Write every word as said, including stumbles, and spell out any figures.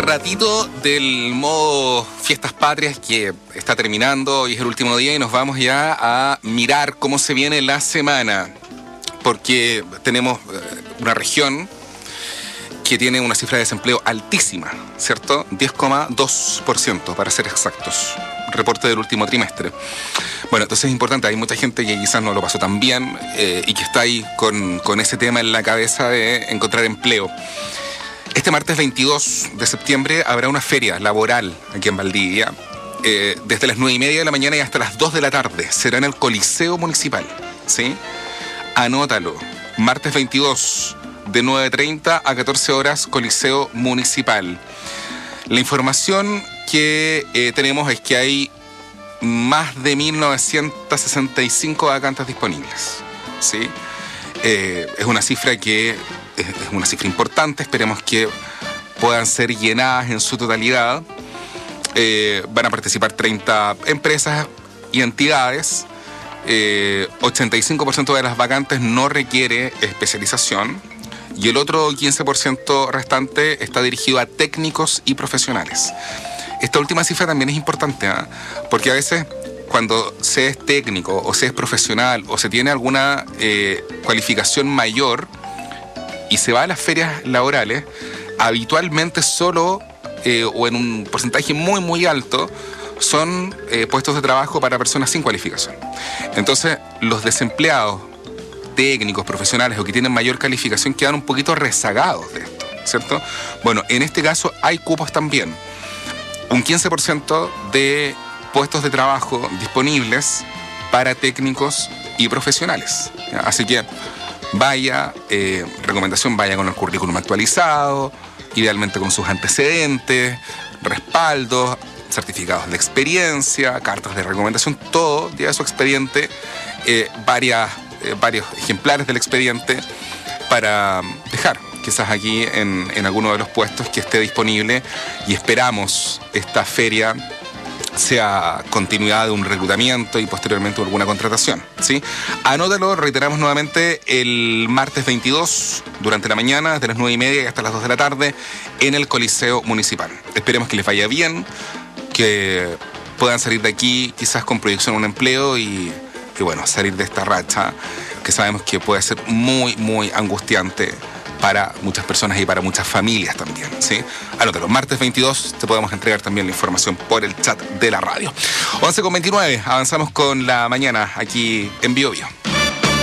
ratito del modo Fiestas Patrias que está terminando, hoy es el último día y nos vamos ya a mirar cómo se viene la semana, porque tenemos una región que tiene una cifra de desempleo altísima, ¿cierto? diez coma dos por ciento para ser exactos, reporte del último trimestre. Bueno, entonces es importante, hay mucha gente que quizás no lo pasó tan bien eh, y que está ahí con, con ese tema en la cabeza de encontrar empleo. Este martes veintidós de septiembre habrá una feria laboral aquí en Valdivia, eh, desde las nueve y media de la mañana y hasta las dos de la tarde. Será en el Coliseo Municipal, ¿sí? Anótalo, martes veintidós, de nueve treinta a catorce horas, Coliseo Municipal. La información que eh, tenemos es que hay más de mil novecientas sesenta y cinco vacantes disponibles, ¿sí? Eh, es una cifra que es, es una cifra importante, esperemos que puedan ser llenadas en su totalidad. Eh, van a participar treinta empresas y entidades. Eh, ochenta y cinco por ciento de las vacantes no requiere especialización y el otro quince por ciento restante está dirigido a técnicos y profesionales. Esta última cifra también es importante, ¿eh? Porque a veces cuando se es técnico o se es profesional o se tiene alguna eh, cualificación mayor y se va a las ferias laborales, habitualmente solo eh, o en un porcentaje muy muy alto son eh, puestos de trabajo para personas sin cualificación. Entonces los desempleados técnicos, profesionales o que tienen mayor calificación quedan un poquito rezagados de esto, ¿cierto? Bueno, en este caso hay cupos también. Un quince por ciento de puestos de trabajo disponibles para técnicos y profesionales. ¿Ya? Así que vaya, eh, recomendación, vaya con el currículum actualizado, idealmente con sus antecedentes, respaldos, certificados de experiencia, cartas de recomendación, todo, lleva su expediente, eh, varias, eh, varios ejemplares del expediente para dejar quizás aquí en, en alguno de los puestos que esté disponible, y esperamos esta feria sea continuidad de un reclutamiento y posteriormente alguna contratación, ¿sí? Anótalo, reiteramos nuevamente, el martes veintidós, durante la mañana, desde las nueve y media y hasta las dos de la tarde, en el Coliseo Municipal. Esperemos que les vaya bien, que puedan salir de aquí quizás con proyección a un empleo y, y bueno, salir de esta racha que sabemos que puede ser muy, muy angustiante para muchas personas y para muchas familias también, ¿sí? Anótalo, martes veintidós te podemos entregar también la información por el chat de la radio. once con veintinueve, avanzamos con la mañana aquí en Bio Bio.